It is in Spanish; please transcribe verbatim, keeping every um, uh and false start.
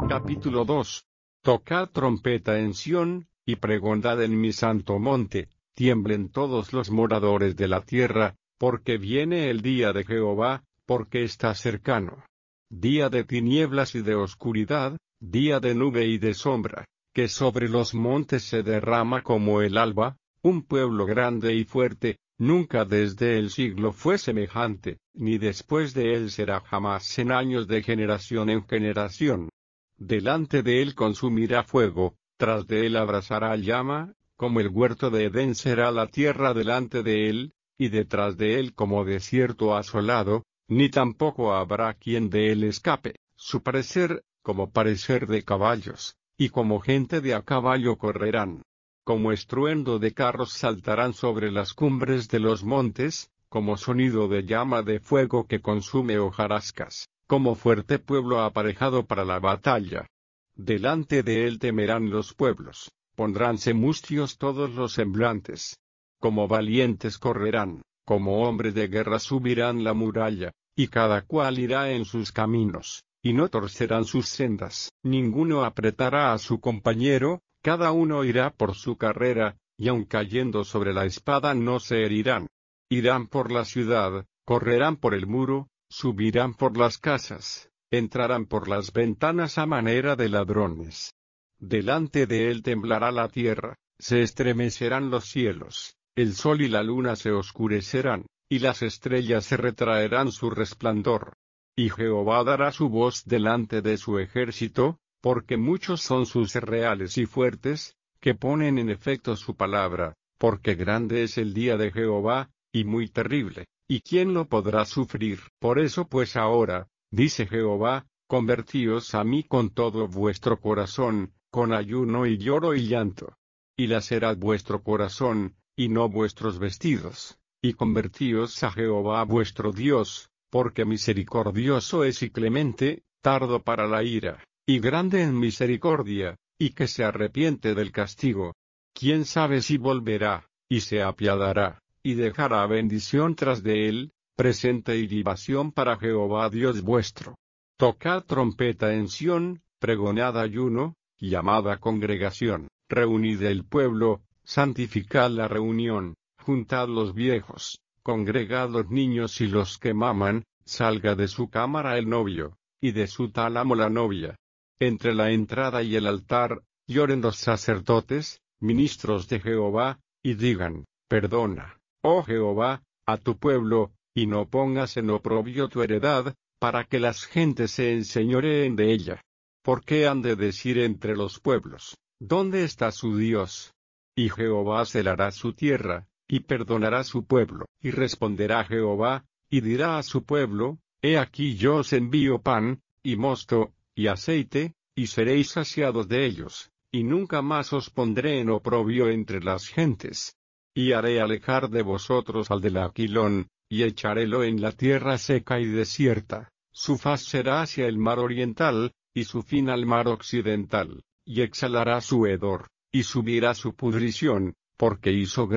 Capítulo dos. Tocad trompeta en Sión, y pregonad en mi santo monte, tiemblen todos los moradores de la tierra, porque viene el día de Jehová, porque está cercano. Día de tinieblas y de oscuridad, día de nube y de sombra, que sobre los montes se derrama como el alba, un pueblo grande y fuerte, nunca desde el siglo fue semejante, ni después de él será jamás en años de generación en generación. Delante de él consumirá fuego, tras de él abrasará llama, como el huerto de Edén será la tierra delante de él, y detrás de él como desierto asolado, ni tampoco habrá quien de él escape, su parecer, como parecer de caballos, y como gente de a caballo correrán. Como estruendo de carros saltarán sobre las cumbres de los montes, como sonido de llama de fuego que consume hojarascas, como fuerte pueblo aparejado para la batalla. Delante de él temerán los pueblos, pondránse mustios todos los semblantes. Como valientes correrán, como hombres de guerra subirán la muralla, y cada cual irá en sus caminos, y no torcerán sus sendas. Ninguno apretará a su compañero, cada uno irá por su carrera, y aun cayendo sobre la espada no se herirán. Irán por la ciudad, correrán por el muro, subirán por las casas, entrarán por las ventanas a manera de ladrones. Delante de él temblará la tierra, se estremecerán los cielos, el sol y la luna se oscurecerán, y las estrellas se retraerán su resplandor. Y Jehová dará su voz delante de su ejército, porque muchos son sus reales y fuertes, que ponen en efecto su palabra, porque grande es el día de Jehová, y muy terrible, ¿y quién lo podrá sufrir? Por eso pues ahora, dice Jehová, convertíos a mí con todo vuestro corazón, con ayuno y lloro y llanto. Y lacerad vuestro corazón, y no vuestros vestidos, y convertíos a Jehová vuestro Dios, porque misericordioso es y clemente, tardo para la ira, y grande en misericordia, y que se arrepiente del castigo. ¿Quién sabe si volverá, y se apiadará, y dejará bendición tras de él, presente y libación para Jehová Dios vuestro? Tocad trompeta en Sión, pregonad ayuno, llamad a congregación, reunid el pueblo, santificad la reunión, juntad los viejos, congregad los niños y los que maman, salga de su cámara el novio, y de su tálamo la novia. Entre la entrada y el altar, lloren los sacerdotes, ministros de Jehová, y digan, perdona, oh Jehová, a tu pueblo, y no pongas en oprobio tu heredad, para que las gentes se enseñoreen de ella. ¿Por qué han de decir entre los pueblos, ¿dónde está su Dios? Y Jehová celará su tierra, y perdonará su pueblo. Y responderá Jehová, y dirá a su pueblo, he aquí yo os envío pan, y mosto, y aceite, y seréis saciados de ellos, y nunca más os pondré en oprobio entre las gentes. Y haré alejar de vosotros al del Aquilón, y echarélo en la tierra seca y desierta, su faz será hacia el mar oriental, y su fin al mar occidental, y exhalará su hedor, y subirá su pudrición, porque hizo